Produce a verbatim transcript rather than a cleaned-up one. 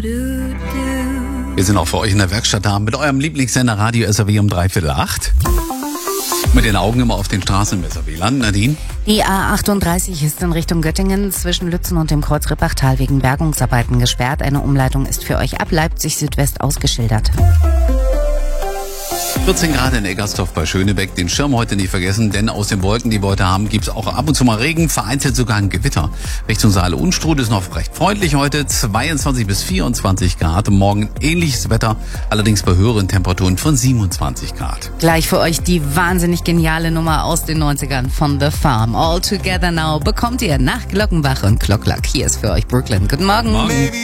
Wir sind auch für euch in der Werkstatt da mit eurem Lieblingssender Radio S R W um dreiviertel acht. Mit den Augen immer auf den Straßen im S R W-Land. Nadine? Die A achtunddreißig ist in Richtung Göttingen zwischen Lützen und dem Kreuz Rippachtal wegen Bergungsarbeiten gesperrt. Eine Umleitung ist für euch ab Leipzig Südwest ausgeschildert. vierzehn Grad in Eggersdorf bei Schönebeck. Den Schirm heute nicht vergessen, denn aus den Wolken, die wir heute haben, gibt es auch ab und zu mal Regen, vereinzelt sogar ein Gewitter. Richtung Saale Unstrut ist noch recht freundlich heute, zweiundzwanzig bis vierundzwanzig Grad. Morgen ähnliches Wetter, allerdings bei höheren Temperaturen von siebenundzwanzig Grad. Gleich für euch die wahnsinnig geniale Nummer aus den neunzigern von The Farm. All Together Now bekommt ihr nach Glockenbach und Clock Luck. Hier ist für euch Brooklyn. Guten Morgen. Morgen.